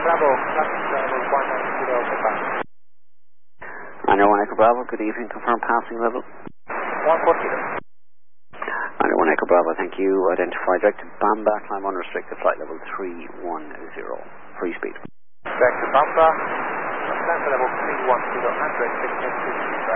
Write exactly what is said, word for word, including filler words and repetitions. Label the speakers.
Speaker 1: Bravo, traffic level one nine zero, goodbye.
Speaker 2: Under one Echo Bravo, good evening, confirm passing level.
Speaker 1: one four zero.
Speaker 2: Under one Echo Bravo, thank you. Identify direct to Bamba, climb unrestricted, flight level three one zero. Free speed.
Speaker 1: Direct to Bamba, climb level three one zero, unrestricted, free speed.